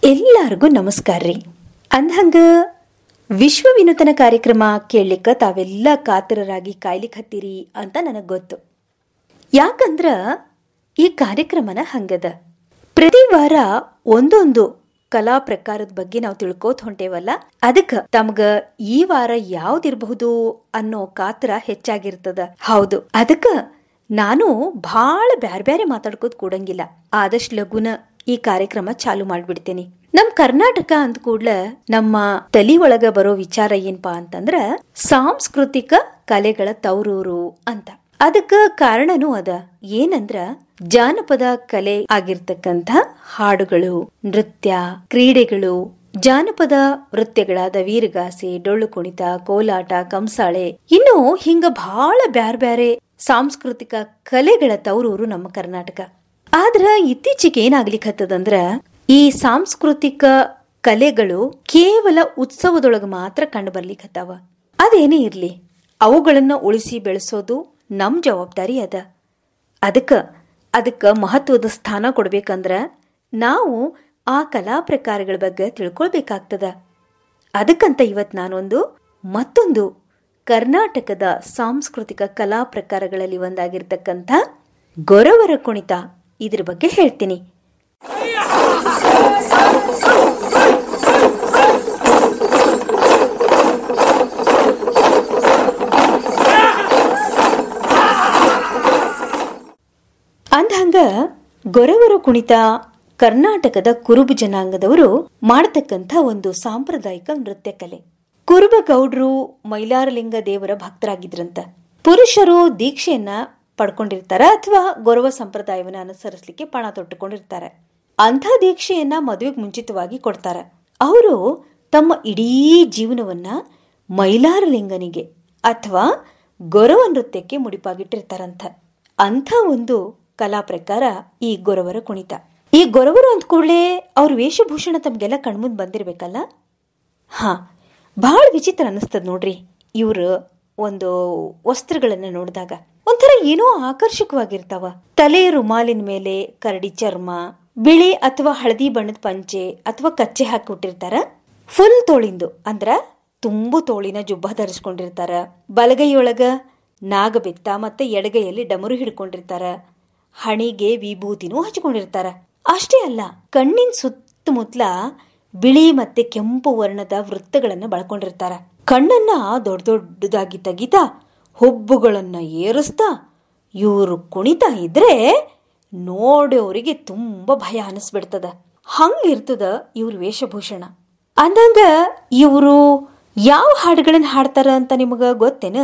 ಎಲ್ಲರಿಗೂ ನಮಸ್ಕಾರ ರೀ. ಅಂದಂಗ ವಿಶ್ವ ವಿನೂತನ ಕಾರ್ಯಕ್ರಮ ಕೇಳಲಿಕ್ಕೆ ತಾವೆಲ್ಲ ಕಾತರರಾಗಿ ಕಾಯ್ಲಿಕ್ಕೆ ಹತ್ತೀರಿ ಅಂತ ನನಗೆ ಗೊತ್ತು. ಯಾಕಂದ್ರ ಈ ಕಾರ್ಯಕ್ರಮನ ಹಂಗದ, ಪ್ರತಿ ವಾರ ಒಂದೊಂದು ಕಲಾ ಪ್ರಕಾರದ ಬಗ್ಗೆ ನಾವು ತಿಳ್ಕೋತ ಹೊಂಟೇವಲ್ಲ, ಅದಕ್ಕೆ ತಮ್ಗ ಈ ವಾರ ಯಾವ್ದಿರಬಹುದು ಅನ್ನೋ ಕಾತರ ಹೆಚ್ಚಾಗಿರ್ತದ. ಹೌದು, ಅದಕ್ಕೆ ನಾನು ಭಾಳ ಬ್ಯಾರೆ ಬ್ಯಾರೆ ಮಾತಾಡ್ಕೋತ ಕೂಡಂಗಿಲ್ಲ. ಆದಷ್ಟು ಲಗುನ ಈ ಕಾರ್ಯಕ್ರಮ ಚಾಲು ಮಾಡ್ಬಿಡ್ತೇನೆ. ನಮ್ ಕರ್ನಾಟಕ ಅಂದ ಕೂಡ್ಲ ನಮ್ಮ ತಲಿ ಒಳಗ ಬರೋ ವಿಚಾರ ಏನ್ಪಾ ಅಂತಂದ್ರ ಸಾಂಸ್ಕೃತಿಕ ಕಲೆಗಳ ತವರೂರು ಅಂತ. ಅದಕ್ಕ ಕಾರಣನೂ ಅದ. ಏನಂದ್ರ ಜಾನಪದ ಕಲೆ ಆಗಿರ್ತಕ್ಕಂಥ ಹಾಡುಗಳು, ನೃತ್ಯ, ಕ್ರೀಡೆಗಳು, ಜಾನಪದ ನೃತ್ಯಗಳಾದ ವೀರಗಾಸೆ, ಡೊಳ್ಳು ಕುಣಿತ, ಕೋಲಾಟ, ಕಂಸಾಳೆ, ಇನ್ನು ಹಿಂಗ ಬಹಳ ಬ್ಯಾರೆ ಬ್ಯಾರೆ ಸಾಂಸ್ಕೃತಿಕ ಕಲೆಗಳ ತವರೂರು ನಮ್ಮ ಕರ್ನಾಟಕ. ಆದ್ರ ಇತ್ತೀಚೆಗೆ ಏನಾಗ್ಲಿಕ್ಕತ್ತದಂದ್ರ ಈ ಸಾಂಸ್ಕೃತಿಕ ಕಲೆಗಳು ಕೇವಲ ಉತ್ಸವದೊಳಗ ಮಾತ್ರ ಕಂಡು ಬರ್ಲಿಕ್ಕತ್ತಾವ. ಅದೇನೇ ಇರ್ಲಿ, ಅವುಗಳನ್ನ ಉಳಿಸಿ ಬೆಳೆಸೋದು ನಮ್ ಜವಾಬ್ದಾರಿ ಅದ. ಅದಕ್ಕ ಮಹತ್ವದ ಸ್ಥಾನ ಕೊಡ್ಬೇಕಂದ್ರ ನಾವು ಆ ಕಲಾ ಪ್ರಕಾರಗಳ ಬಗ್ಗೆ ತಿಳ್ಕೊಳ್ಬೇಕಾಗ್ತದ. ಅದಕ್ಕಂತ ಇವತ್ ನಾನೊಂದು ಮತ್ತೊಂದು ಕರ್ನಾಟಕದ ಸಾಂಸ್ಕೃತಿಕ ಕಲಾ ಪ್ರಕಾರಗಳಲ್ಲಿ ಒಂದಾಗಿರ್ತಕ್ಕಂಥ ಗೊರವರ ಕುಣಿತ, ಇದ್ರ ಬಗ್ಗೆ ಹೇಳ್ತೀನಿ. ಅಂದಂಗ ಗೊರವರ ಕುಣಿತ ಕರ್ನಾಟಕದ ಕುರುಬ ಜನಾಂಗದವರು ಮಾಡತಕ್ಕಂಥ ಒಂದು ಸಾಂಪ್ರದಾಯಿಕ ನೃತ್ಯ ಕಲೆ. ಕುರುಬ ಗೌಡ್ರು ಮೈಲಾರಲಿಂಗ ದೇವರ ಭಕ್ತರಾಗಿದ್ರಂತ. ಪುರುಷರು ದೀಕ್ಷೆಯನ್ನ ಪಡ್ಕೊಂಡಿರ್ತಾರ ಅಥವಾ ಗೊರವ ಸಂಪ್ರದಾಯವನ್ನ ಅನುಸರಿಸಲಿಕ್ಕೆ ಪಣ ತೊಟ್ಟುಕೊಂಡಿರ್ತಾರೆ. ಅಂಥ ದೀಕ್ಷೆಯನ್ನ ಮದುವೆಗೆ ಮುಂಚಿತವಾಗಿ ಕೊಡ್ತಾರ. ಅವರು ತಮ್ಮ ಇಡೀ ಜೀವನವನ್ನ ಮೈಲಾರಲಿಂಗನಿಗೆ ಅಥವಾ ಗೊರವ ನೃತ್ಯಕ್ಕೆ ಮುಡಿಪಾಗಿಟ್ಟಿರ್ತಾರಂತ. ಅಂಥ ಒಂದು ಕಲಾ ಪ್ರಕಾರ ಈ ಗೊರವರ ಕುಣಿತ. ಈ ಗೊರವರು ಅಂದ ಕೂಡಲೇ ಅವ್ರ ವೇಷಭೂಷಣ ತಮ್ಗೆಲ್ಲ ಕಣ್ಮುಂದ್ ಬಂದಿರ್ಬೇಕಲ್ಲ. ಬಹಳ ವಿಚಿತ್ರ ಅನಿಸ್ತದ ನೋಡ್ರಿ. ಇವ್ರ ಒಂದು ವಸ್ತ್ರಗಳನ್ನ ನೋಡಿದಾಗ ಒಂಥರ ಏನೋ ಆಕರ್ಷಕವಾಗಿರ್ತಾವ. ತಲೆ ರುಮಾಲಿನ ಮೇಲೆ ಕರಡಿ ಚರ್ಮ, ಬಿಳಿ ಅಥವಾ ಹಳದಿ ಬಣ್ಣದ ಪಂಚೆ ಅಥವಾ ಕಚ್ಚೆ ಹಾಕಿಬಿಟ್ಟಿರ್ತಾರ. ಫುಲ್ ತೋಳಿಂದು ಅಂದ್ರ ತುಂಬು ತೋಳಿನ ಜುಬ್ಬ ಧರಿಸ್ಕೊಂಡಿರ್ತಾರ. ಬಲಗೈಯೊಳಗ ನಾಗಬೆತ್ತ ಮತ್ತೆ ಎಡಗೈಯಲ್ಲಿ ಡಮರು ಹಿಡ್ಕೊಂಡಿರ್ತಾರ. ಹಣಿಗೆ ವಿಭೂತಿನೂ ಹಚ್ಕೊಂಡಿರ್ತಾರ. ಅಷ್ಟೇ ಅಲ್ಲ, ಕಣ್ಣಿನ ಸುತ್ತಮುತ್ತಲ ಬಿಳಿ ಮತ್ತೆ ಕೆಂಪು ವರ್ಣದ ವೃತ್ತಗಳನ್ನ ಬಳಕೊಂಡಿರ್ತಾರ. ಕಣ್ಣನ್ನ ದೊಡ್ಡ ದೊಡ್ಡದಾಗಿ ತೆಗಿತಾ ಹುಬ್ಬುಗಳನ್ನ ಏರಿಸ್ತಾ ಇವರು ಕುಣಿತಾ ಇದ್ರೆ ನೋಡೋರಿಗೆ ತುಂಬಾ ಭಯ ಅನಿಸ್ಬಿಡ್ತದ. ಹಂಗಿರ್ತದ ಇವ್ರ ವೇಷಭೂಷಣ. ಅಂದಂಗ ಇವರು ಯಾವ ಹಾಡುಗಳನ್ನ ಹಾಡ್ತಾರ ಅಂತ ನಿಮಗ ಗೊತ್ತೇನ?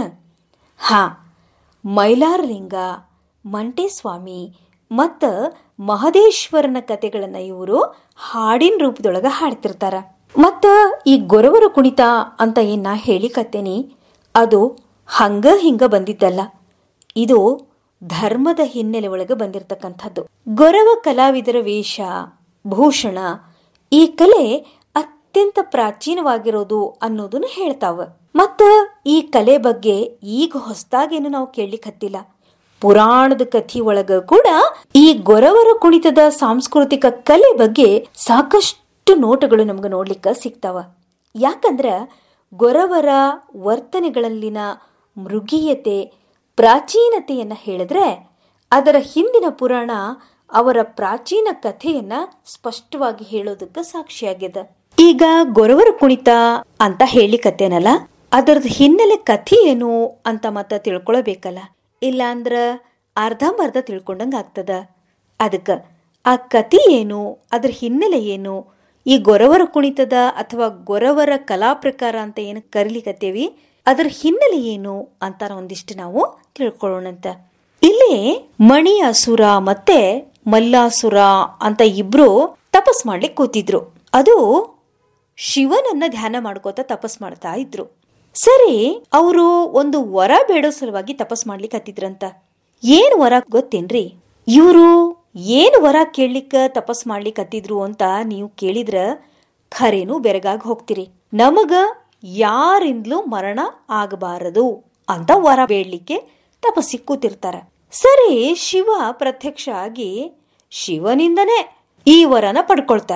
ಮೈಲಾರಲಿಂಗ, ಮಂಟೇಸ್ವಾಮಿ ಮತ್ತ ಮಹದೇಶ್ವರನ ಕತೆಗಳನ್ನ ಇವರು ಹಾಡಿನ ರೂಪದೊಳಗ ಹಾಡ್ತಿರ್ತಾರ. ಮತ್ತ ಈ ಗೊರವರ ಕುಣಿತ ಅಂತ ಏನ್ ನಾ ಹೇಳಿಕತ್ತೇನಿ, ಅದು ಹಂಗ ಹಿಂಗ ಬಂದಿದ್ದಲ್ಲ. ಇದು ಧರ್ಮದ ಹಿನ್ನೆಲೆ ಒಳಗ ಬಂದಿರತಕ್ಕಂಥದ್ದು. ಗೊರವ ಕಲಾವಿದರ ವೇಷ ಭೂಷಣ, ಈ ಕಲೆ ಅತ್ಯಂತ ಪ್ರಾಚೀನವಾಗಿರೋದು ಅನ್ನೋದನ್ನ ಹೇಳ್ತಾವ. ಮತ್ತ ಈ ಕಲೆ ಬಗ್ಗೆ ಈಗ ಹೊಸದಾಗೇನು ನಾವು ಕೇಳಲಿಕ್ಕೆ ಹತ್ತಿಲ್ಲ. ಪುರಾಣದ ಕಥಿ ಒಳಗ ಕೂಡ ಈ ಗೊರವರ ಕುಣಿತದ ಸಾಂಸ್ಕೃತಿಕ ಕಲೆ ಬಗ್ಗೆ ಸಾಕಷ್ಟು ನೋಟಗಳು ನಮ್ಗೆ ನೋಡ್ಲಿಕ್ಕೆ ಸಿಗ್ತಾವ. ಯಾಕಂದ್ರ ಗೊರವರ ವರ್ತನೆಗಳಲ್ಲಿನ ಮೃಗೀಯತೆ, ಪ್ರಾಚೀನತೆಯನ್ನ ಹೇಳಿದ್ರೆ ಅದರ ಹಿಂದಿನ ಪುರಾಣ ಅವರ ಪ್ರಾಚೀನ ಕಥೆಯನ್ನ ಸ್ಪಷ್ಟವಾಗಿ ಹೇಳೋದಕ್ಕೆ ಸಾಕ್ಷಿಯಾಗ್ಯದ. ಈಗ ಗೊರವರ ಕುಣಿತ ಅಂತ ಹೇಳಿಕತ್ತೇನಲ್ಲ, ಅದರದ್ದು ಹಿನ್ನೆಲೆ ಕಥೆ ಏನು ಅಂತ ಮತ್ತ ತಿಳ್ಕೊಳ್ಬೇಕಲ್ಲ. ಇಲ್ಲ ಅಂದ್ರ ಅರ್ಧಂಬರ್ಧ ತಿಳ್ಕೊಂಡಂಗ ಆಗ್ತದ. ಅದಕ್ಕ ಆ ಕಥೆ ಏನು, ಅದ್ರ ಹಿನ್ನೆಲೆ ಏನು, ಈ ಗೊರವರ ಕುಣಿತದ ಅಥವಾ ಗೊರವರ ಕಲಾ ಪ್ರಕಾರ ಅಂತ ಏನು ಕರಿಲಿಕತ್ತೇವಿ, ಅದರ ಹಿನ್ನೆಲೆ ಏನು ಅಂತ ಒಂದಿಷ್ಟು ನಾವು ತಿಳ್ಕೊಳ್ಳೋಣಂತ. ಇಲ್ಲಿ ಮಣಿ ಅಸುರ ಮತ್ತೆ ಮಲ್ಲಾಸುರ ಅಂತ ಇಬ್ರು ತಪಸ್ ಮಾಡ್ಲಿಕ್ಕೆ ಕೂತಿದ್ರು. ಅದು ಶಿವನನ್ನ ಧ್ಯಾನ ಮಾಡ್ಕೋತ ತಪಸ್ ಮಾಡ್ತಾ ಇದ್ರು. ಸರಿ, ಅವರು ಒಂದು ವರ ಬೇಡೋ ಸಲುವಾಗಿ ತಪಸ್ ಮಾಡ್ಲಿಕ್ಕೆ ಹತ್ತಿದ್ರಂತ. ಏನ್ ವರ ಗೊತ್ತೇನ್ರಿ? ಇವರು ಏನು ವರ ಕೇಳಲಿಕ್ಕ ತಪಸ್ ಮಾಡ್ಲಿಕ್ಕೆ ಹತ್ತಿದ್ರು ಅಂತ ನೀವು ಕೇಳಿದ್ರ ಖರೇನು ಬೆರಗಾಗಿ ಹೋಗ್ತಿರಿ. ನಮಗ ಯಾರಿಂದಲೂ ಮರಣ ಆಗಬಾರದು ಅಂತ ವರ ಬೇಡ್ಲಿಕ್ಕೆ ತಪಸ್ಸಿಗೆ ಕೂತಿರ್ತಾರ. ಸರಿ, ಶಿವ ಪ್ರತ್ಯಕ್ಷ ಆಗಿ ಶಿವನಿಂದನೇ ಈ ವರನ ಪಡ್ಕೊಳ್ತಾರೆ.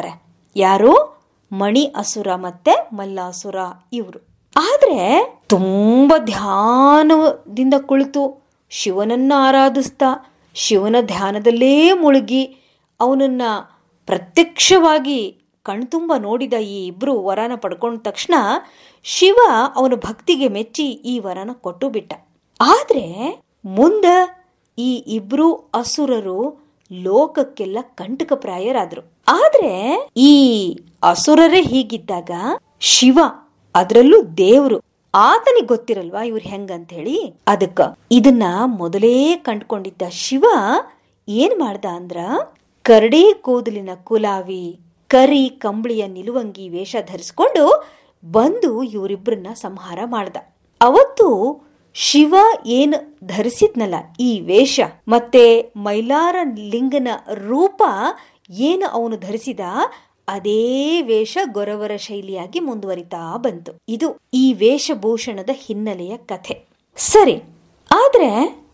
ಯಾರು? ಮಣಿ ಅಸುರ ಮತ್ತೆ ಮಲ್ಲಾಸುರ ಇವರು. ಆದ್ರೆ ತುಂಬಾ ಧ್ಯಾನದಿಂದ ಕುಳಿತು ಶಿವನನ್ನ ಆರಾಧಿಸ್ತಾ ಶಿವನ ಧ್ಯಾನದಲ್ಲೇ ಮುಳುಗಿ ಅವನನ್ನ ಪ್ರತ್ಯಕ್ಷವಾಗಿ ಕಣ್ತುಂಬ ನೋಡಿದ ಈ ಇಬ್ರು ವರನ ಪಡ್ಕೊಂಡ ತಕ್ಷಣ ಶಿವ ಅವನ ಭಕ್ತಿಗೆ ಮೆಚ್ಚಿ ಈ ವರನ ಕೊಟ್ಟು ಬಿಟ್ಟ. ಆದ್ರೆ ಮುಂದ ಈ ಇಬ್ರು ಅಸುರರು ಲೋಕಕ್ಕೆಲ್ಲ ಕಂಟಕಪ್ರಾಯರಾದ್ರು. ಆದ್ರೆ ಈ ಅಸುರರೇ ಹೀಗಿದ್ದಾಗ ಶಿವ, ಅದರಲ್ಲೂ ದೇವ್ರು, ಆತನಿಗೆ ಗೊತ್ತಿರಲ್ವಾ ಇವ್ರು ಹೆಂಗಂತ ಹೇಳಿ. ಅದಕ್ಕ ಇದನ್ನ ಮೊದಲೇ ಕಂಡ್ಕೊಂಡಿದ್ದ ಶಿವ ಏನ್ ಮಾಡ್ದ ಅಂದ್ರ, ಕರಡಿ ಕೂದಲಿನ ಕುಲಾವಿ ಕರಿ ಕಂಬಳಿಯ ನಿಲುವಂಗಿ ವೇಷ ಧರಿಸ್ಕೊಂಡು ಬಂದು ಇವರಿಬ್ಬರನ್ನ ಸಂಹಾರ ಮಾಡ್ದ. ಅವತ್ತು ಶಿವ ಏನ್ ಧರಿಸಿದ್ನಲ್ಲ ಈ ವೇಷ ಮತ್ತೆ ಮೈಲಾರ ಲಿಂಗನ ರೂಪ ಏನು ಅವನು ಧರಿಸಿದ ಅದೇ ವೇಷ ಗೊರವರ ಶೈಲಿಯಾಗಿ ಮುಂದುವರಿತಾ ಬಂತು. ಇದು ಈ ವೇಷಭೂಷಣದ ಹಿನ್ನೆಲೆಯ ಕಥೆ. ಸರಿ, ಆದ್ರೆ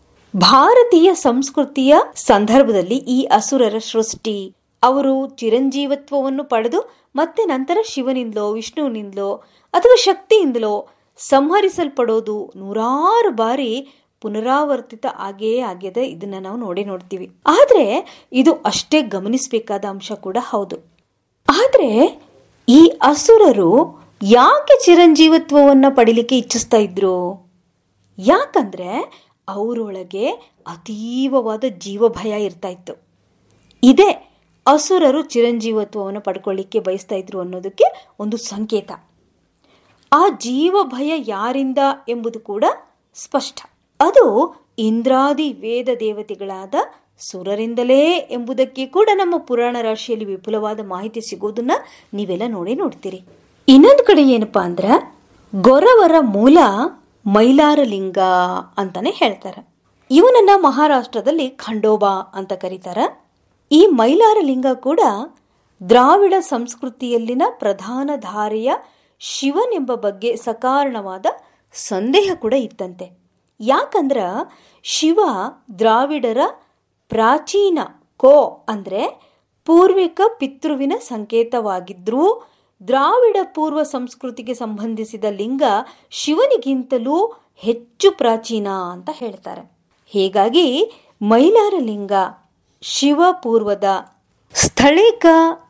ಭಾರತೀಯ ಸಂಸ್ಕೃತಿಯ ಸಂದರ್ಭದಲ್ಲಿ ಈ ಅಸುರರ ಸೃಷ್ಟಿ, ಅವರು ಚಿರಂಜೀವತ್ವವನ್ನು ಪಡೆದು ಮತ್ತೆ ನಂತರ ಶಿವನಿಂದಲೋ ವಿಷ್ಣುವಿನಿಂದಲೋ ಅಥವಾ ಶಕ್ತಿಯಿಂದಲೋ ಸಂಹರಿಸಲ್ಪಡೋದು ನೂರಾರು ಬಾರಿ ಪುನರಾವರ್ತಿತ ಆಗೇ ಆಗ್ಯದ. ಇದನ್ನ ನಾವು ನೋಡ್ತೀವಿ. ಆದ್ರೆ ಇದು ಅಷ್ಟೇ ಗಮನಿಸಬೇಕಾದ ಅಂಶ ಕೂಡ ಹೌದು. ಆದ್ರೆ ಈ ಅಸುರರು ಯಾಕೆ ಚಿರಂಜೀವತ್ವವನ್ನ ಪಡಿಲಿಕ್ಕೆ ಇಚ್ಛಿಸ್ತಾ ಇದ್ರು? ಯಾಕಂದ್ರೆ ಅವರೊಳಗೆ ಅತೀವವಾದ ಜೀವಭಯ ಇರ್ತಾ ಇತ್ತು. ಇದೇ ಅಸುರರು ಚಿರಂಜೀವತ್ವವನ್ನು ಪಡ್ಕೊಳ್ಳಿಕ್ಕೆ ಬಯಸ್ತಾ ಇದ್ರು ಅನ್ನೋದಕ್ಕೆ ಒಂದು ಸಂಕೇತ. ಆ ಜೀವಭಯ ಯಾರಿಂದ ಎಂಬುದು ಕೂಡ ಸ್ಪಷ್ಟ. ಅದು ಇಂದ್ರಾದಿ ವೇದ ದೇವತೆಗಳಾದ ಸುರರಿಂದಲೇ ಎಂಬುದಕ್ಕೆ ಕೂಡ ನಮ್ಮ ಪುರಾಣ ರಾಶಿಯಲ್ಲಿ ವಿಪುಲವಾದ ಮಾಹಿತಿ ಸಿಗೋದನ್ನ ನೀವೆಲ್ಲ ನೋಡ್ತೀರಿ. ಇನ್ನೊಂದು ಕಡೆ ಏನಪ್ಪಾ ಅಂದ್ರ, ಗೊರವರ ಮೂಲ ಮೈಲಾರಲಿಂಗ ಅಂತಾನೆ ಹೇಳ್ತಾರ. ಇವನನ್ನ ಮಹಾರಾಷ್ಟ್ರದಲ್ಲಿ ಖಂಡೋಬಾ ಅಂತ ಕರೀತಾರ. ಈ ಮೈಲಾರಲಿಂಗ ಕೂಡ ದ್ರಾವಿಡ ಸಂಸ್ಕೃತಿಯಲ್ಲಿನ ಪ್ರಧಾನ ಧಾರೆಯ ಶಿವನೆಂಬ ಬಗ್ಗೆ ಸಕಾರಣವಾದ ಸಂದೇಹ ಕೂಡ ಇತ್ತಂತೆ. ಯಾಕಂದ್ರ ಶಿವ ದ್ರಾವಿಡರ ಪ್ರಾಚೀನ ಅಂದ್ರೆ ಪೂರ್ವಿಕ ಪಿತೃವಿನ ಸಂಕೇತವಾಗಿದ್ರೂ ದ್ರಾವಿಡ ಪೂರ್ವ ಸಂಸ್ಕೃತಿಗೆ ಸಂಬಂಧಿಸಿದ ಲಿಂಗ ಶಿವನಿಗಿಂತಲೂ ಹೆಚ್ಚು ಪ್ರಾಚೀನ ಅಂತ ಹೇಳ್ತಾರೆ. ಹೀಗಾಗಿ ಮೈಲಾರಲಿಂಗ ಶಿವ ಪೂರ್ವದ ಸ್ಥಳೀಕ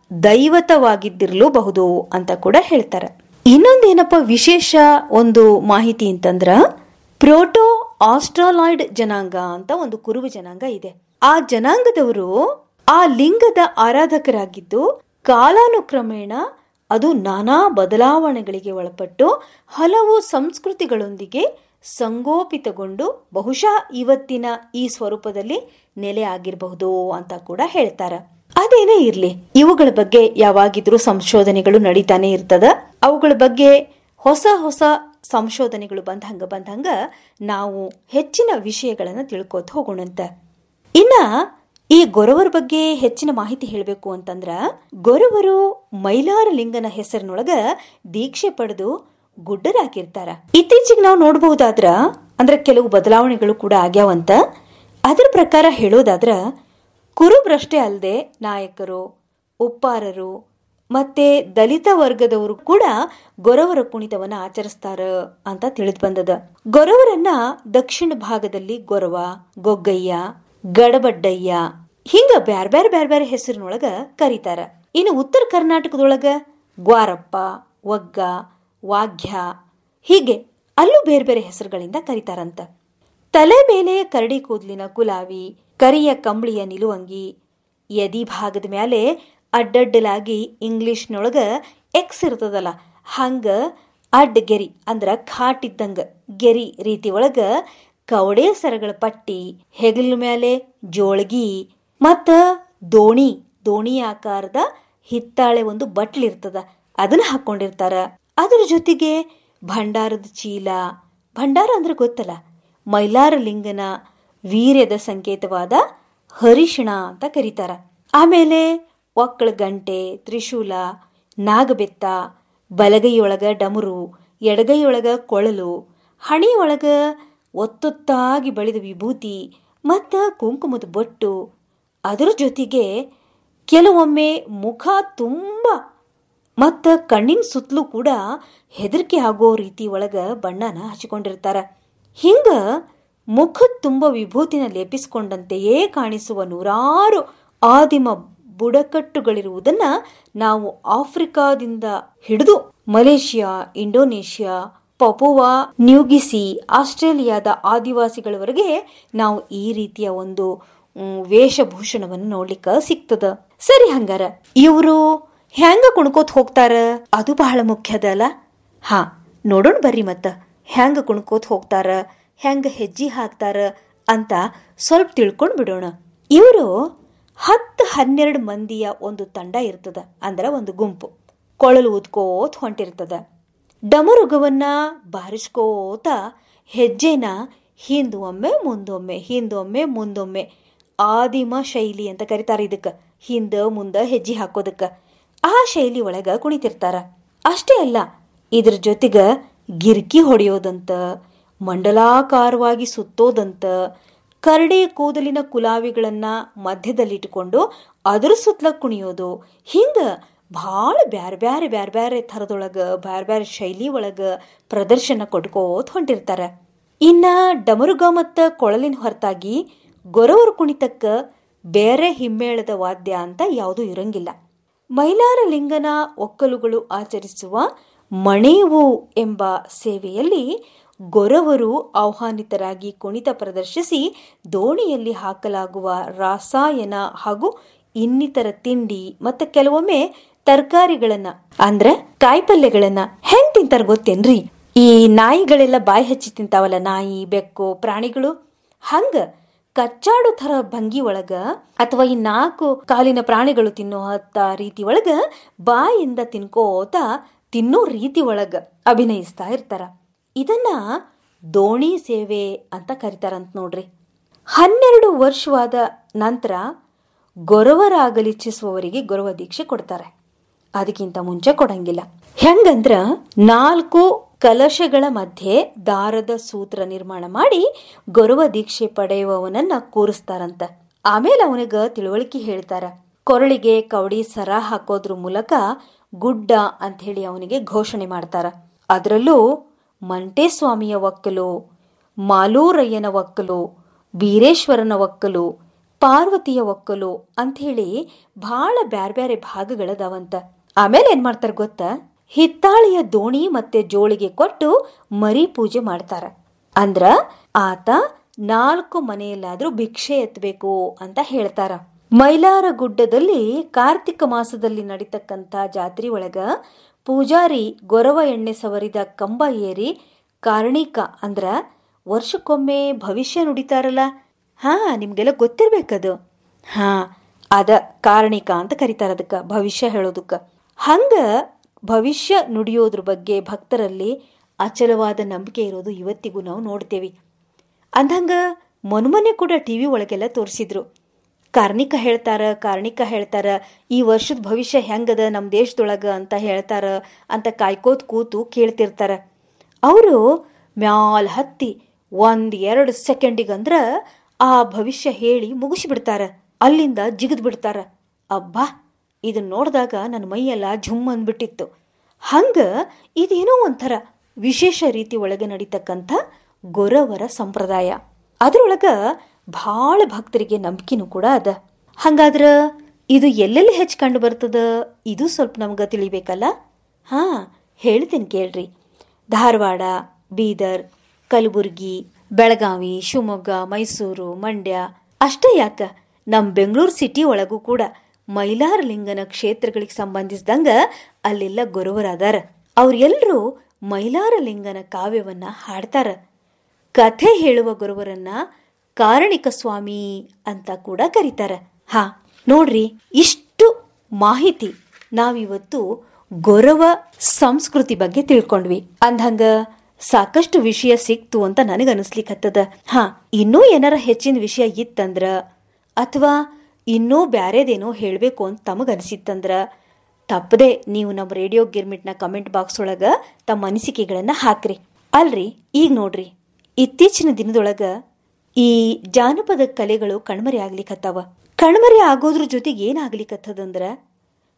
ದೈವತವಾಗಿದ್ದಿರಲೂಬಹುದು ಅಂತ ಕೂಡ ಹೇಳ್ತಾರೆ. ಇನ್ನೊಂದೇನಪ್ಪ ವಿಶೇಷ ಒಂದು ಮಾಹಿತಿ ಅಂತಂದ್ರ, ಪ್ರೋಟೋ ಆಸ್ಟ್ರಾಲಾಯ್ಡ್ ಜನಾಂಗ ಅಂತ ಒಂದು ಕುರುಬ ಜನಾಂಗ ಇದೆ. ಆ ಜನಾಂಗದವರು ಆ ಲಿಂಗದ ಆರಾಧಕರಾಗಿದ್ದು ಕಾಲಾನುಕ್ರಮೇಣ ಅದು ನಾನಾ ಬದಲಾವಣೆಗಳಿಗೆ ಒಳಪಟ್ಟು ಹಲವು ಸಂಸ್ಕೃತಿಗಳೊಂದಿಗೆ ಸಂಗೋಪಿತಗೊಂಡು ಬಹುಶಃ ಇವತ್ತಿನ ಈ ಸ್ವರೂಪದಲ್ಲಿ ನೆಲೆ ಆಗಿರಬಹುದು ಅಂತ ಕೂಡ ಹೇಳ್ತಾರೆ. ಅದೇನೇ ಇರ್ಲಿ, ಇವುಗಳ ಬಗ್ಗೆ ಯಾವಾಗಿದ್ರೂ ಸಂಶೋಧನೆಗಳು ನಡೀತಾನೆ ಇರ್ತದ. ಅವುಗಳ ಬಗ್ಗೆ ಹೊಸ ಹೊಸ ಸಂಶೋಧನೆಗಳು ಬಂದಂಗ ನಾವು ಹೆಚ್ಚಿನ ವಿಷಯಗಳನ್ನ ತಿಳ್ಕೋತ ಹೋಗೋಣಂತ. ಇನ್ನ ಈ ಗೊರವರ ಬಗ್ಗೆ ಹೆಚ್ಚಿನ ಮಾಹಿತಿ ಹೇಳಬೇಕು ಅಂತಂದ್ರ, ಗೊರವರು ಮೈಲಾರಲಿಂಗನ ಹೆಸರಿನೊಳಗ ದೀಕ್ಷೆ ಪಡೆದು ಗುಡ್ಡರಾಗಿರ್ತಾರ. ಇತ್ತೀಚೆಗೆ ನಾವು ನೋಡಬಹುದಾದ್ರ ಅಂದ್ರೆ ಕೆಲವು ಬದಲಾವಣೆಗಳು ಕೂಡ ಆಗ್ಯಾವಂತ. ಅದ್ರ ಪ್ರಕಾರ ಹೇಳೋದಾದ್ರ ಕುರುಬ್ರಷ್ಟೇ ಅಲ್ಲದೆ ನಾಯಕರು, ಉಪ್ಪಾರರು ಮತ್ತೆ ದಲಿತ ವರ್ಗದವರು ಕೂಡ ಗೊರವರ ಕುಣಿತವನ್ನ ಆಚರಿಸ್ತಾರ ಅಂತ ತಿಳಿದು ಬಂದದ. ಗೊರವರನ್ನ ದಕ್ಷಿಣ ಭಾಗದಲ್ಲಿ ಗೊರವ, ಗೊಗ್ಗಯ್ಯ, ಗಡಬಡ್ಡಯ್ಯ ಹಿಂಗ ಬ್ಯಾರ್ಬ್ಯಾರೆ ಹೆಸರಿನೊಳಗ ಕರೀತಾರ. ಇನ್ನು ಉತ್ತರ ಕರ್ನಾಟಕದೊಳಗ ಗ್ವಾರಪ್ಪ, ಒಗ್ಗ, ವಾಗ್ಯ ಹೀಗೆ ಅಲ್ಲೂ ಬೇರೆ ಬೇರೆ ಹೆಸರುಗಳಿಂದ ಕರೀತಾರಂತ. ತಲೆ ಮೇಲೆ ಕರಡಿ ಕೂದಲಿನ ಕುಲಾವಿ, ಕರಿಯ ಕಂಬಳಿಯ ನಿಲುವಂಗಿ, ಎದಿ ಭಾಗದ ಮೇಲೆ ಅಡ್ಡಡ್ಡಲಾಗಿ ಇಂಗ್ಲಿಷ್ನೊಳಗ ಎಕ್ಸ್ ಇರ್ತದಲ್ಲ ಹಂಗ ಅಡ್ಡ ಗೆರಿ ಅಂದ್ರ ಖಾಟಿದ್ದಂಗ ಗೆರಿ ರೀತಿ ಒಳಗ ಕವಡೆ ಸರಗಳ ಪಟ್ಟಿ, ಹೆಗಲ ಮೇಲೆ ಜೋಳಗಿ ಮತ್ತ ದೋಣಿ ಆಕಾರದ ಹಿತ್ತಾಳೆ ಒಂದು ಬಟ್ಲಿರ್ತದ ಅದನ್ನ ಹಾಕೊಂಡಿರ್ತಾರ. ಅದ್ರ ಜೊತೆಗೆ ಭಂಡಾರದ ಚೀಲ, ಭಂಡಾರ ಅಂದ್ರೆ ಗೊತ್ತಲ್ಲ, ಮೈಲಾರಲಿಂಗನ ವೀರ್ಯದ ಸಂಕೇತವಾದ ಹರಿಶಿಣ ಅಂತ ಕರೀತಾರ. ಆಮೇಲೆ ಒಕ್ಕಳ ಗಂಟೆ, ತ್ರಿಶೂಲ, ನಾಗಬೆತ್ತ, ಬಲಗೈಯೊಳಗ ಡಮರು, ಎಡಗೈಯೊಳಗ ಕೊಳಲು, ಹಣಿಯೊಳಗ ಒತ್ತೊತ್ತಾಗಿ ಬೆಳೆದ ವಿಭೂತಿ ಮತ್ತ ಕುಂಕುಮದ ಬೊಟ್ಟು. ಅದರ ಜೊತೆಗೆ ಕೆಲವೊಮ್ಮೆ ಮುಖ ತುಂಬ ಮತ್ತ ಕಣ್ಣಿನ ಸುತ್ತಲೂ ಕೂಡ ಹೆದರಿಕೆ ಆಗೋ ರೀತಿ ಒಳಗ ಬಣ್ಣನ ಹಚ್ಚಿಕೊಂಡಿರ್ತಾರ. ಹಿಂಗ ಮುಖದ ತುಂಬ ವಿಭೂತಿನ ಲೇಪಿಸಿಕೊಂಡಂತೆಯೇ ಕಾಣಿಸುವ ನೂರಾರು ಆದಿಮ ಬುಡಕಟ್ಟುಗಳಿರುವುದನ್ನ ನಾವು ಆಫ್ರಿಕಾದಿಂದ ಹಿಡಿದು ಮಲೇಷಿಯಾ, ಇಂಡೋನೇಷಿಯಾ, ಪಪುವಾ ನ್ಯೂಗಿಸಿ, ಆಸ್ಟ್ರೇಲಿಯಾದ ಆದಿವಾಸಿಗಳವರೆಗೆ ನಾವು ಈ ರೀತಿಯ ಒಂದು ವೇಷಭೂಷಣವನ್ನು ನೋಡ್ಲಿಕ್ಕ ಸಿಗ್ತದ. ಸರಿ, ಹಂಗಾರ ಇವರು ಹೆಂಗ ಕುಣ್ಕೋತ್ ಹೋಗ್ತಾರ ಅದು ಬಹಳ ಮುಖ್ಯದ ಅಲ್ಲ. ಹಾ, ನೋಡೋಣ ಬರ್ರಿ ಮತ್ತ ಹೆಂಗ ಕುಣ್ಕೋತ್ ಹೋಗ್ತಾರ, ಹೆಂಗ ಹೆಜ್ಜೆ ಹಾಕ್ತಾರ ಅಂತ ಸ್ವಲ್ಪ ತಿಳ್ಕೊಂಡ್ ಬಿಡೋಣ. ಇವರು 10-12 ಮಂದಿಯ ಒಂದು ತಂಡ ಇರ್ತದ, ಅಂದ್ರ ಒಂದು ಗುಂಪು. ಕೊಳಲು ಊದ್ಕೋತ್ ಹೊಂಟಿರ್ತದ. ಡಮರುಗವನ್ನ ಬಾರಿಸ್ಕೋತ ಹೆಜ್ಜೆನ ಹಿಂದೊಮ್ಮೆ ಮುಂದೊಮ್ಮೆ, ಹಿಂದೊಮ್ಮೆ ಮುಂದೊಮ್ಮೆ, ಆದಿಮ ಶೈಲಿ ಅಂತ ಕರಿತಾರ ಇದಕ್ಕ. ಹಿಂದ ಮುಂದ ಹೆಜ್ಜೆ ಹಾಕೋದಕ್ಕ ಆ ಶೈಲಿ ಒಳಗ ಕುಣಿತಿರ್ತಾರ. ಅಷ್ಟೇ ಅಲ್ಲ, ಇದ್ರ ಜೊತೆಗ ಗಿರ್ಕಿ ಹೊಡೆಯೋದಂತ, ಮಂಡಲಾಕಾರವಾಗಿ ಸುತ್ತೋದಂತ, ಕರಡಿ ಕೂದಲಿನ ಕುಲಾವಿಗಳನ್ನ ಮಧ್ಯದಲ್ಲಿಟ್ಟುಕೊಂಡು ಅದ್ರ ಸುತ್ತಲ ಕುಣಿಯೋದು, ಹಿಂಗ ಭಾಳ ಬ್ಯಾರೆ ಬ್ಯಾರೆ ಬ್ಯಾರೆ ಬ್ಯಾರೆ ಥರದೊಳಗ ಬ್ಯಾರೆ ಬ್ಯಾರೆ ಶೈಲಿ ಒಳಗ ಪ್ರದರ್ಶನ ಕೊಟ್ಕೋತ ಹೊಂಟಿರ್ತಾರ. ಇನ್ನ ಡಮರುಗ ಮತ್ತ ಕೊಳಲಿನ ಹೊರತಾಗಿ ಗೊರವರ ಕುಣಿತಕ್ಕ ಬೇರೆ ಹಿಮ್ಮೇಳದ ವಾದ್ಯ ಅಂತ ಯಾವುದೂ ಇರಂಗಿಲ್ಲ. ಮೈಲಾರ ಲಿಂಗನ ಒಕ್ಕಲುಗಳು ಆಚರಿಸುವ ಮಣೇವು ಎಂಬ ಸೇವೆಯಲ್ಲಿ ಗೊರವರು ಆಹ್ವಾನಿತರಾಗಿ ಕುಣಿತ ಪ್ರದರ್ಶಿಸಿ ದೋಣಿಯಲ್ಲಿ ಹಾಕಲಾಗುವ ರಾಸಾಯನ ಹಾಗೂ ಇನ್ನಿತರ ತಿಂಡಿ ಮತ್ತು ಕೆಲವೊಮ್ಮೆ ತರಕಾರಿಗಳನ್ನ ಅಂದ್ರೆ ಕಾಯಿಪಲ್ಯಗಳನ್ನ ಹೆಂಗ್ ತಿಂತಾರ ಗೊತ್ತೇನ್ರಿ? ಈ ನಾಯಿಗಳೆಲ್ಲ ಬಾಯಿ ಹಚ್ಚಿ ತಿಂತಾವಲ್ಲ, ನಾಯಿ, ಬೆಕ್ಕು, ಪ್ರಾಣಿಗಳು, ಹಂಗ ಕಚ್ಚಾಡು ಥರ ಭಂಗಿ ಒಳಗ ಅಥವಾ ಈ 4 ಕಾಲಿನ ಪ್ರಾಣಿಗಳು ತಿನ್ನೋ ರೀತಿ ಒಳಗ ಬಾಯಿಂದ ತಿನ್ಕೋತ ತಿನ್ನೋ ರೀತಿ ಒಳಗ ಅಭಿನಯಿಸ್ತಾ ಇರ್ತಾರ. ಇದನ್ನ ದೋಣಿ ಸೇವೆ ಅಂತ ಕರಿತಾರಂತ ನೋಡ್ರಿ. 12 ವರ್ಷವಾದ ನಂತರ ಗೊರವರಾಗಲಿಚ್ಛಿಸುವವರಿಗೆ ಗೊರವ ದೀಕ್ಷೆ ಕೊಡ್ತಾರೆ. ಅದಕ್ಕಿಂತ ಮುಂಚೆ ಕೊಡಂಗಿಲ್ಲ. ಹೆಂಗಂದ್ರ 4 ಕಲಶಗಳ ಮಧ್ಯೆ ದಾರದ ಸೂತ್ರ ನಿರ್ಮಾಣ ಮಾಡಿ ಗೊರವ ದೀಕ್ಷೆ ಪಡೆಯುವವನನ್ನ ಕೂರಿಸ್ತಾರಂತ. ಆಮೇಲೆ ಅವನಿಗ ತಿಳುವಳಿಕೆ ಹೇಳ್ತಾರ. ಕೊರಳಿಗೆ ಕವಡಿ ಸರ ಹಾಕೋದ್ರ ಮೂಲಕ ಗುಡ್ಡ ಅಂತ ಹೇಳಿ ಅವನಿಗೆ ಘೋಷಣೆ ಮಾಡ್ತಾರ. ಅದರಲ್ಲೂ ಮಂಟೇಸ್ವಾಮಿಯ ಒಕ್ಕಲು, ಮಾಲೂರಯ್ಯನ ಒಕ್ಕಲು, ಬೀರೇಶ್ವರನ ಒಕ್ಕಲು, ಪಾರ್ವತಿಯ ಒಕ್ಕಲು ಅಂಥೇಳಿ ಬಹಳ ಬ್ಯಾರೆ ಬ್ಯಾರೆ ಭಾಗಗಳದಾವಂತ. ಆಮೇಲೆ ಏನ್ ಮಾಡ್ತಾರ ಗೊತ್ತಾ? ಹಿತ್ತಾಳಿಯ ದೋಣಿ ಮತ್ತೆ ಜೋಳಿಗೆ ಕೊಟ್ಟು ಮರಿ ಪೂಜೆ ಮಾಡ್ತಾರ. ಅಂದ್ರ ಆತ 4 ಮನೆಯಲ್ಲಾದ್ರೂ ಭಿಕ್ಷೆ ಎತ್ತಬೇಕು ಅಂತ ಹೇಳ್ತಾರ. ಮೈಲಾರ ಗುಡ್ಡದಲ್ಲಿ ಕಾರ್ತಿಕ ಮಾಸದಲ್ಲಿ ನಡೀತಕ್ಕಂಥ ಜಾತ್ರೆ ಒಳಗ ಪೂಜಾರಿ ಗೊರವ ಎಣ್ಣೆ ಸವರಿದ ಕಂಬ ಏರಿ ಕಾರ್ಣಿಕ ಅಂದ್ರ ವರ್ಷಕ್ಕೊಮ್ಮೆ ಭವಿಷ್ಯ ನುಡಿತಾರಲ್ಲ, ನಿಮ್ಗೆಲ್ಲ ಗೊತ್ತಿರ್ಬೇಕದು. ಅದ ಕಾರ್ಣಿಕ ಅಂತ ಕರೀತಾರ ಅದಕ್ಕ, ಭವಿಷ್ಯ ಹೇಳೋದಕ್ಕ. ಹಂಗ ಭವಿಷ್ಯ ನುಡಿಯೋದ್ರ ಬಗ್ಗೆ ಭಕ್ತರಲ್ಲಿ ಅಚಲವಾದ ನಂಬಿಕೆ ಇರೋದು ಇವತ್ತಿಗೂ ನಾವು ನೋಡ್ತೇವಿ. ಅಂದಂಗ ಮೊನ್ನೆ ಕೂಡ ಟಿವಿ ಒಳಗೆಲ್ಲ ತೋರಿಸಿದ್ರು. ಕಾರ್ಣಿಕ ಹೇಳ್ತಾರ, ಈ ವರ್ಷದ ಭವಿಷ್ಯ ಹೆಂಗದ ನಮ್ಮ ದೇಶದೊಳಗ ಅಂತ ಹೇಳ್ತಾರ ಅಂತ ಕಾಯ್ಕೋತ್ ಕೂತು ಕೇಳ್ತಿರ್ತಾರ. ಅವರು ಮ್ಯಾಲ್ ಹತ್ತಿ 1-2 ಸೆಕೆಂಡಿಗಂದ್ರ ಆ ಭವಿಷ್ಯ ಹೇಳಿ ಮುಗಿಸಿಬಿಡ್ತಾರ. ಅಲ್ಲಿಂದ ಜಿಗಿದ್ ಬಿಡ್ತಾರ. ಅಬ್ಬಾ, ಇದನ್ನ ನೋಡಿದಾಗ ನನ್ನ ಮೈಯೆಲ್ಲ ಝುಮ್ ಅಂದ್ಬಿಟ್ಟಿತ್ತು. ಹಂಗ ಇದೇನೋ ಒಂಥರ ವಿಶೇಷ ರೀತಿ ಒಳಗೆ ನಡೀತಕ್ಕಂಥ ಗೊರವರ ಸಂಪ್ರದಾಯ. ಅದ್ರೊಳಗ ಭಾಳ ಭಕ್ತರಿಗೆ ನಂಬಿಕೆನೂ ಕೂಡ ಅದ. ಹಂಗಾದ್ರ ಇದು ಎಲ್ಲೆಲ್ಲಿ ಹೆಚ್ಚು ಕಂಡು ಬರ್ತದ, ಇದು ಸ್ವಲ್ಪ ನಮ್ಗೆ ತಿಳಿಬೇಕಲ್ಲ. ಹೇಳ್ತೀನಿ ಕೇಳ್ರಿ. ಧಾರವಾಡ, ಬೀದರ್, ಕಲಬುರ್ಗಿ, ಬೆಳಗಾವಿ, ಶಿವಮೊಗ್ಗ, ಮೈಸೂರು, ಮಂಡ್ಯ ಅಷ್ಟೇ ಯಾಕ, ನಮ್ಮ ಬೆಂಗಳೂರು ಸಿಟಿ ಒಳಗೂ ಕೂಡ ಮೈಲಾರ ಲಿಂಗನ ಕ್ಷೇತ್ರಗಳಿಗೆ ಸಂಬಂಧಿಸಿದಂಗ ಅಲ್ಲೆಲ್ಲ ಗೊರವರಾದಾರ. ಅವ್ರೆಲ್ಲರೂ ಮೈಲಾರ ಲಿಂಗನ ಕಾವ್ಯವನ್ನ ಹಾಡ್ತಾರ. ಕಥೆ ಹೇಳುವ ಗೊರವರನ್ನ ಕಾರಣಿಕ ಸ್ವಾಮಿ ಅಂತ ಕೂಡ ಕರೀತಾರ. ನೋಡ್ರಿ, ಇಷ್ಟು ಮಾಹಿತಿ ನಾವಿವತ್ತು ಗೊರವ ಸಂಸ್ಕೃತಿ ಬಗ್ಗೆ ತಿಳ್ಕೊಂಡ್ವಿ. ಅಂದಂಗ ಸಾಕಷ್ಟು ವಿಷಯ ಸಿಕ್ತು ಅಂತ ನನಗನ್ನಿಸ್ಲಿಕ್ಕತ್ತದ. ಇನ್ನೂ ಏನಾರ ಹೆಚ್ಚಿನ ವಿಷಯ ಇತ್ತಂದ್ರ ಅಥವಾ ಇನ್ನೂ ಬ್ಯಾರೇದೇನೋ ಹೇಳಬೇಕು ಅಂತ ತಮಗನಿಸಿತ್ತಂದ್ರ ತಪ್ಪದೆ ನೀವು ನಮ್ಮ ರೇಡಿಯೋ ಗಿರ್ಮಿಟ್ನ ಕಮೆಂಟ್ ಬಾಕ್ಸ್ ಒಳಗ ತಮ್ಮ ಅನಿಸಿಕೆಗಳನ್ನ ಹಾಕ್ರಿ. ಅಲ್ರಿ, ಈಗ ನೋಡ್ರಿ, ಇತ್ತೀಚಿನ ದಿನದೊಳಗ ಈ ಜಾನಪದ ಕಲೆಗಳು ಕಣ್ಮರೆ ಆಗ್ಲಿಕ್ಕತ್ತಾವ. ಕಣ್ಮರೆ ಆಗೋದ್ರ ಜೊತೆಗೆ ಏನಾಗ್ಲಿಕ್ಕತ್ತದಂದ್ರ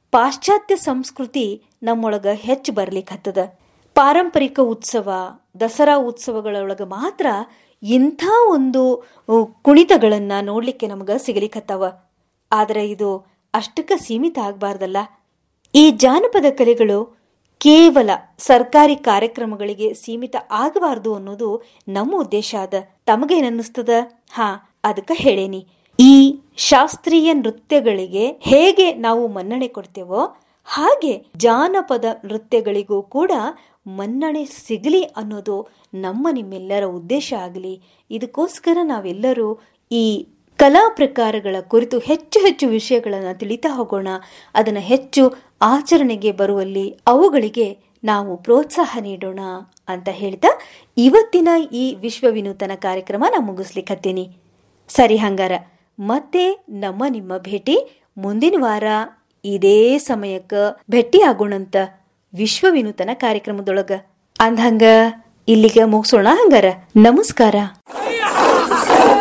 ಪಾಶ್ಚಾತ್ಯ ಸಂಸ್ಕೃತಿ ನಮ್ಮೊಳಗ ಹೆಚ್ಚು ಬರ್ಲಿಕ್ಕತ್ತದ. ಪಾರಂಪರಿಕ ಉತ್ಸವ, ದಸರಾ ಉತ್ಸವಗಳೊಳಗ ಮಾತ್ರ ಇಂಥ ಒಂದು ಕುಣಿತಗಳನ್ನ ನೋಡ್ಲಿಕ್ಕೆ ನಮಗ ಸಿಗಲಿಕ್ಕತ್ತಾವ. ಆದ್ರೆ ಇದು ಅಷ್ಟಕ್ಕ ಸೀಮಿತ ಆಗ್ಬಾರ್ದಲ್ಲ. ಈ ಜಾನಪದ ಕಲೆಗಳು ಕೇವಲ ಸರ್ಕಾರಿ ಕಾರ್ಯಕ್ರಮಗಳಿಗೆ ಸೀಮಿತ ಆಗಬಾರ್ದು ಅನ್ನೋದು ನಮ್ಮ ಉದ್ದೇಶ ಅದ. ತಮಗೇನನ್ನಿಸ್ತದ? ಅದಕ್ಕ ಹೇಳೇನಿ. ಈ ಶಾಸ್ತ್ರೀಯ ನೃತ್ಯಗಳಿಗೆ ಹೇಗೆ ನಾವು ಮನ್ನಣೆ ಕೊಡ್ತೇವೋ ಹಾಗೆ ಜಾನಪದ ನೃತ್ಯಗಳಿಗೂ ಕೂಡ ಮನ್ನಣೆ ಸಿಗಲಿ ಅನ್ನೋದು ನಿಮ್ಮೆಲ್ಲರ ಉದ್ದೇಶ ಆಗಲಿ. ಇದಕ್ಕೋಸ್ಕರ ನಾವೆಲ್ಲರೂ ಈ ಕಲಾ ಪ್ರಕಾರಗಳ ಕುರಿತು ಹೆಚ್ಚು ಹೆಚ್ಚು ವಿಷಯಗಳನ್ನು ತಿಳಿತಾ ಹೋಗೋಣ. ಅದನ್ನು ಹೆಚ್ಚು ಆಚರಣೆಗೆ ಬರುವಲ್ಲಿ ಅವುಗಳಿಗೆ ನಾವು ಪ್ರೋತ್ಸಾಹ ನೀಡೋಣ ಅಂತ ಹೇಳ್ತಾ ಇವತ್ತಿನ ಈ ವಿಶ್ವ ವಿನೂತನ ಕಾರ್ಯಕ್ರಮ ನಾ ಮುಗಿಸ್ಲಿಕ್ಕತ್ತೀನಿ. ಸರಿ, ಹಂಗಾರ ಮತ್ತೆ ನಿಮ್ಮ ಭೇಟಿ ಮುಂದಿನ ವಾರ ಇದೇ ಸಮಯಕ್ಕೆ ಭೇಟಿ ಆಗೋಣಂತ ವಿಶ್ವ ವಿನೂತನ ಕಾರ್ಯಕ್ರಮದೊಳಗ. ಅಂದ್ಹಂಗ ಇಲ್ಲಿಗೆ ಮುಗಿಸೋಣ. ಹಂಗಾರ ನಮಸ್ಕಾರ.